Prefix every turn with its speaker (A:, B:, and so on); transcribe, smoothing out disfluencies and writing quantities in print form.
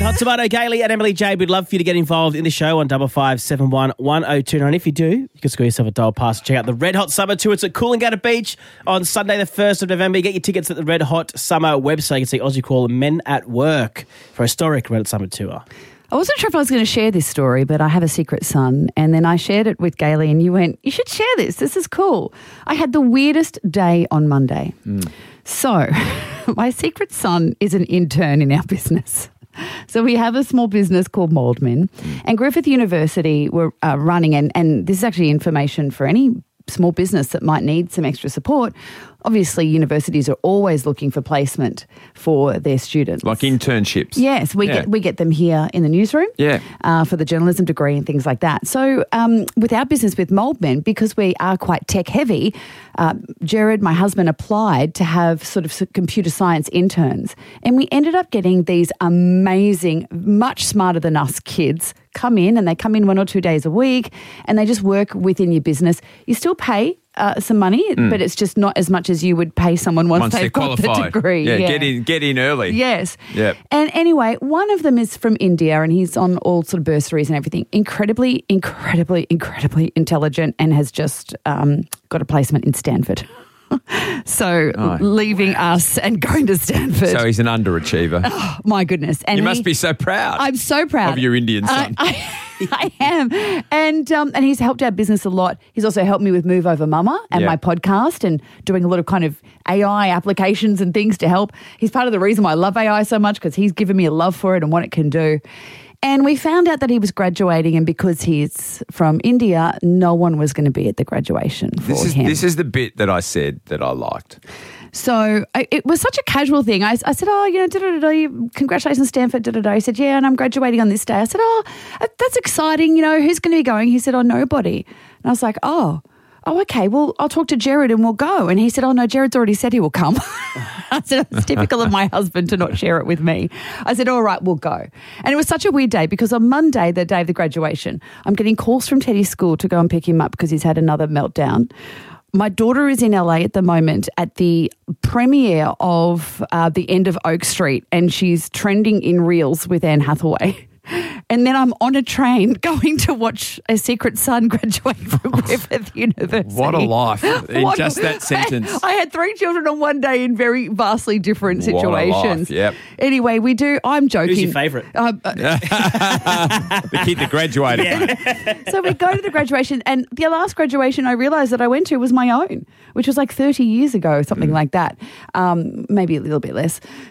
A: Hot Tomato, Gailey and Emily Jade. We'd love for you to get involved in the show on 5571 1029. If you do, you can score yourself a dial pass and check out the Red Hot Summer Tour. It's at Coolangatta Beach on Sunday the 1st of November. You get your tickets at the Red Hot Summer website. You can see Aussie Call Men at Work for a historic Red Hot Summer Tour.
B: I wasn't sure if I was going to share this story, but I have a secret son. And then I shared it with Gailey and you went, you should share this. This is cool. I had the weirdest day on Monday. So my secret son is an intern in our business. So we have a small business called Mouldman and Griffith University were running, and this is actually information for any small business that might need some extra support. Obviously, universities are always looking for placement for their students.
C: Like internships.
B: Yes, we get them here in the newsroom for the journalism degree and things like that. So with our business with Mouldman, because we are quite tech heavy, Jared, my husband, applied to have sort of computer science interns. And we ended up getting these amazing, much smarter than us kids come in, and they come in 1 or 2 days a week and they just work within your business. You still pay some money, but it's just not as much as you would pay someone once they've got the degree.
C: Get in early.
B: Yes.
C: Yep.
B: And anyway, one of them is from India and he's on all sort of bursaries and everything. Incredibly intelligent and has just got a placement in Stanford. So leaving us and going to Stanford.
C: So he's an underachiever.
B: Oh, my goodness. And
C: you must be so proud.
B: I'm so proud.
C: Of your Indian son.
B: I am. And he's helped our business a lot. He's also helped me with Move Over Mama and my podcast and doing a lot of kind of AI applications and things to help. He's part of the reason why I love AI so much, because he's given me a love for it and what it can do. And we found out that he was graduating, and because he's from India, no one was going to be at the graduation for him.
C: This is the bit that I said that I liked.
B: So it was such a casual thing. I said, congratulations, Stanford, He said, yeah, and I'm graduating on this day. I said, that's exciting. Who's going to be going? He said, nobody. And I was like, oh, okay, well, I'll talk to Jared and we'll go. And he said, no, Jared's already said he will come. I said, it's typical of my husband to not share it with me. I said, all right, we'll go. And it was such a weird day because on Monday, the day of the graduation, I'm getting calls from Teddy's school to go and pick him up because he's had another meltdown. My daughter is in LA at the moment at the premiere of The End of Oak Street, and she's trending in Reels with Anne Hathaway. And then I'm on a train going to watch a secret son graduate from Griffith University.
C: What a life in just that sentence.
B: I had 3 children on one day in very vastly different situations.
C: Yep.
B: Anyway, I'm joking.
A: Who's your favourite?
C: The kid that graduated.
A: Yeah.
B: So we go to the graduation, and the last graduation I realised that I went to was my own, which was like 30 years ago, something like that, maybe a little bit less.